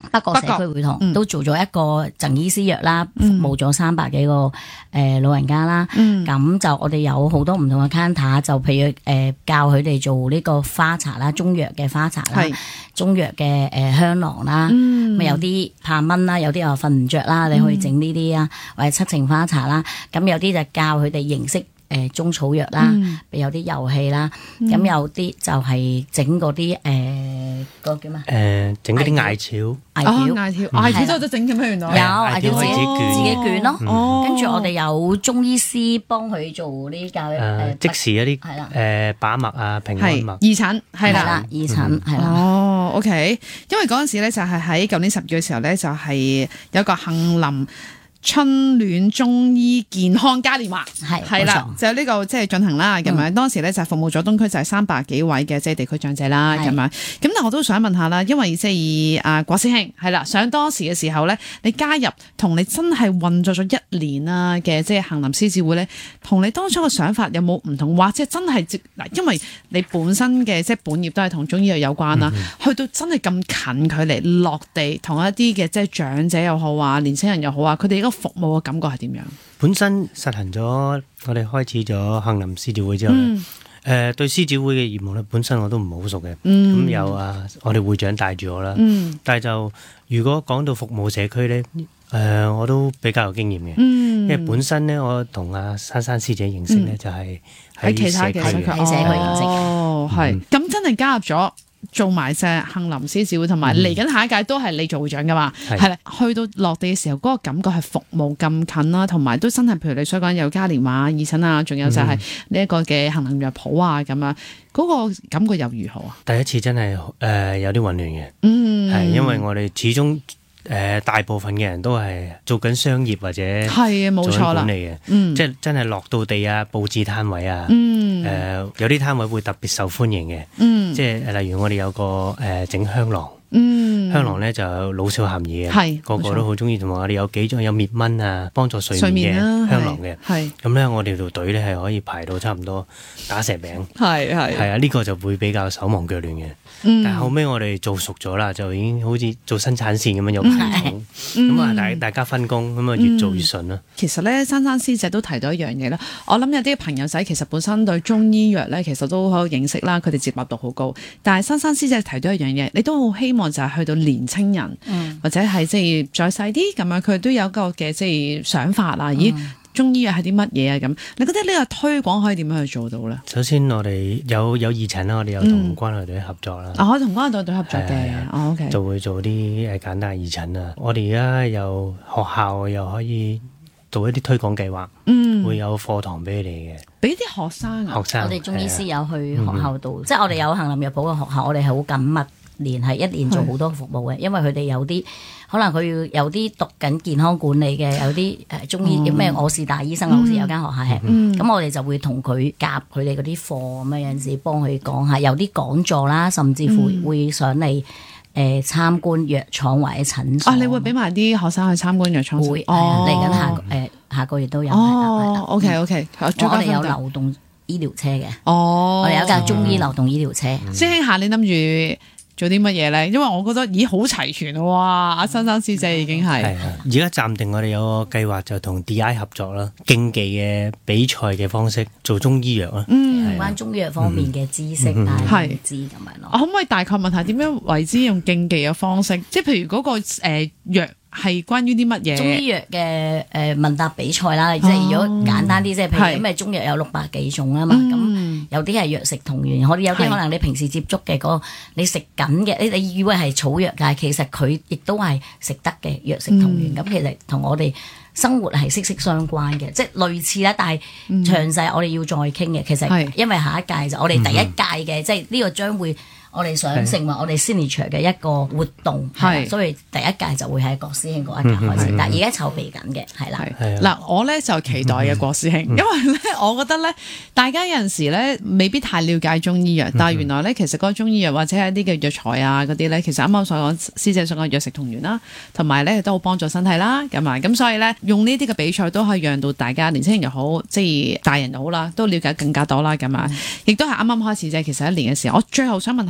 北角社區會堂都做咗一個贈醫師藥啦，服務咗300幾個老人家啦。咁就我哋有好多唔同嘅 counter， 就譬如教佢哋做呢個花茶啦，中藥嘅花茶啦，中藥嘅香囊啦。咁有啲怕蚊啦，有啲又瞓唔着啦，你可以整呢啲啊，或者七情花茶啦。咁有啲就教佢哋認識中草藥啦，有啲遊戲啦，咁有啲就係整嗰啲嗰個叫咩？ 整嗰啲艾條， 艾條都有得整嘅咩？原來有艾條自己捲咯。跟住我哋有中醫師幫佢做呢教即時一啲把脈啊、平安脈、 義診係啦， 義診係啦。 哦，OK， 因為嗰陣時咧就係喺舊年10月嘅時候咧，就係有個杏林春暖中醫健康嘉年華係啦，就呢個即係進行啦咁樣。當時咧就服務咗東區就係300幾位嘅即係地區長者啦咁樣。咁但我都想問下啦，因為即係郭師兄係啦，想當時嘅時候咧，你加入同你真係運作咗1年啦嘅即係杏林獅子會咧，同你當初嘅想法有冇唔同？或者真係嗱，因為你本身嘅即係本業都係同中醫藥有關啦，去到真係咁近距離落地，同一啲嘅即係長者又好啊，年輕人又好啊，佢哋服務嘅感覺係點樣？本身實行咗，我哋開始咗杏林獅子會之後咧，對獅子會嘅業務咧，本身我都唔係好熟嘅。咁有我哋會長帶住我啦。但係就如果講到服務社區咧，我都比較有經驗嘅。因為本身咧，我同阿珊珊師姐認識咧，就係喺其他嘅社區認識。哦，係。咁真係加入咗。做埋隻杏林獅子會，同埋嚟緊下一屆都係你做會長噶嘛，係啦。去到落地嘅時候，嗰個感覺係服務咁近啦，同埋都真係譬如你所講有嘉年華、義診啊，仲有就係呢一個嘅杏林藥鋪啊咁樣，嗰個感覺又如何啊？第一次真係有啲混亂嘅，係因為我哋始終大部分嘅人都係做緊商業或者係冇錯啦，管理嘅，即係真係落到地啊，佈置攤位啊，有啲攤位會特別受歡迎嘅，即係例如我哋有個整香囊，香囊咧就老少咸宜嘅，個個都好中意，同埋我哋有幾種有滅蚊啊，幫助睡眠嘅香囊嘅，咁咧我哋條隊咧係可以排到差唔多打蛇餅，係啊，呢個就會比較手忙腳亂嘅。但係後尾我哋做熟咗啦，就已經好似做生產線咁樣有排統，咁啊大家分工，咁啊越做越順啦。其實咧，珊珊師姐都提到一樣嘢啦，我諗有啲朋友仔其實本身對中醫藥咧，其實都好認識啦，佢哋接納度好高。但係珊珊師姐提到一樣嘢，你都好希望就係去到年青人，或者係即係再細啲咁樣，佢都有個嘅即係想法啊，咦？中醫藥係啲乜嘢啊？咁你覺得呢個推廣可以點樣去做到咧？首先我哋有義診啦，我哋有同關愛隊合作啦。可以同關愛隊合作嘅，OK。就會做啲簡單嘅義診啊。我哋而家有學校又可以做一啲推廣計劃，會有課堂俾你哋嘅，俾啲學生啊。學生，我哋中醫師有去學校度，即係我哋有杏林藥鋪嘅學校，我哋係好緊密連係一年做好多服務嘅，因為佢哋有啲。可能佢有啲讀緊健康管理嘅，有啲中醫咩我是大醫生，好似有間學校係，咁我哋就會同佢夾佢哋嗰啲課，咁有陣時幫佢講下，有啲講座啦，甚至乎會上嚟參觀藥廠或者診所。你會俾埋啲學生去參觀藥廠？會，嚟緊下個月都有。OK， 我哋有流動醫療車嘅。我哋有架中醫流動醫療車。師兄下，你諗住做啲乜嘢咧？因為我覺得已經好齊全啦，哇！阿珊珊師姐已經係。係啊，而家暫定我哋有個計劃就同 DI 合作啦，競技嘅比賽嘅方式做中醫藥啦。有關中醫藥方面嘅知識係知咁樣咯。我可唔可以大概問下點樣為之用競技嘅方式？即係譬如嗰個藥係關於啲乜嘢？中醫藥嘅問答比賽啦，即係如果簡單啲，即係譬如因為中藥有600幾種啊嘛，咁有啲係藥食同源，有啲可能你平時接觸嘅嗰個你食緊嘅，你以為係草藥，但係其實佢亦都係食得嘅藥食同源。咁其實同我哋生活係息息相關嘅，即係類似啦。但係詳細我哋要再傾嘅，其實因為下一屆就我哋第一屆嘅，即係呢個將會。我哋想成為我哋 signature 嘅一個活動，所以第一屆就會喺郭師兄嗰一屆開始，但係而家籌備緊嘅，係啦。嗱，我咧就期待嘅郭師兄，因為咧，我覺得咧，大家有陣時咧未必太了解中醫藥，但係原來咧，其實嗰個中醫藥或者係一啲嘅藥材啊嗰啲咧，其實啱啱所講師姐所講藥食同源啦，同埋咧都好幫助身體啦，咁所以咧用呢啲嘅比賽都可以讓到大家年輕人又好，即係大人又好啦，都了解更加多啦，咁亦都係啱啱開始啫。其實1年嘅時候，我最後想問下。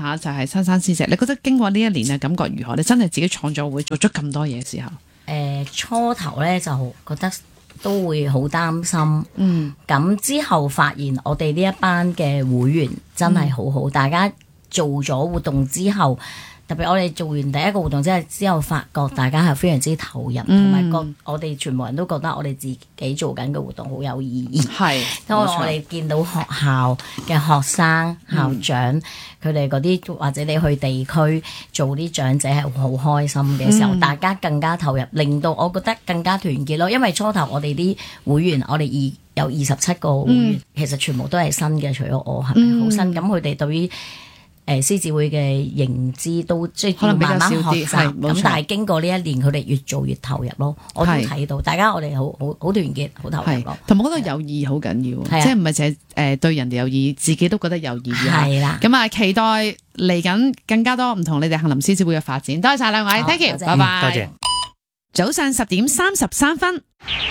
下，就係珊珊師姐，你覺得經過呢一年嘅感覺如何？你真係自己創作會做咗咁多嘢嘅時候， 初頭咧就覺得都會好擔心，咁之後發現我哋呢一班嘅會員真係好好，大家做咗活動之後。特別我哋做完第一個活動之後，發覺大家係非常之投入，同埋我哋全部人都覺得我哋自己做緊嘅活動好有意義。 係， 因為我哋見到學校嘅學生、校長佢哋嗰啲，或者你去地區做啲長者係好開心嘅時候，大家更加投入，令到我覺得更加團結咯。因為初頭我哋啲會員，我哋有27個會員，其實全部都係新嘅，除咗我係咪好新？咁佢哋對於獅子會嘅認知都即係慢慢學習，咁但係經過呢一年，佢哋越做越投入咯。我都睇到大家我哋好團結，好投入咯。 同埋我覺得友誼好緊要，即係唔係淨係對人哋有意義，自己都覺得有意義。係啦，咁啊期待嚟緊更加多唔同你哋杏林獅子會嘅發展。多謝晒兩位 ，thank you，拜拜。 多謝。 早上10:33。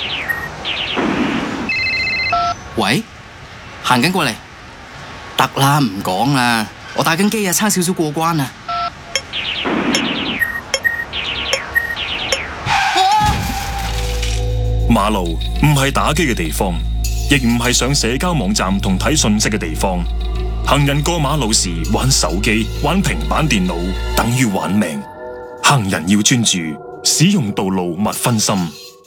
喂，行緊過嚟，得啦，唔講啦。我打緊機啊，差少少過關啊！ 馬路唔係打機嘅地方，亦唔係上社交網站同睇訊息嘅地方。行人過馬路時玩手機、玩平板電腦，等於玩命。行人要專注，使用道路勿分心。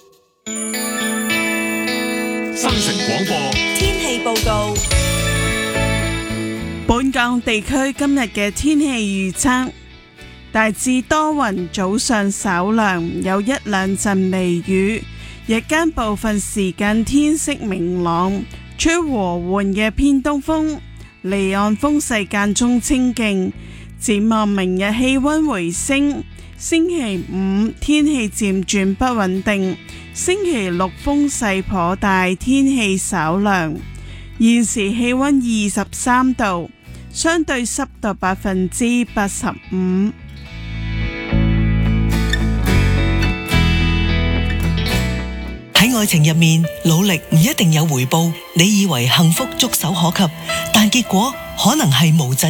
新城廣播天氣報告。 本港地區今日嘅天氣預測，大致多雲，早上稍涼，有一兩陣微雨，日間部分時間天色明朗，吹和緩嘅偏東風，離岸風勢間中清勁。展望明日氣溫回升，星期五天氣漸轉不穩定，星期六風勢頗大，天氣稍涼。現時氣溫23度。相對濕度85%。 喺愛情入面，努力唔一定有回報。你以為幸福觸手可及，但結果可能係無疾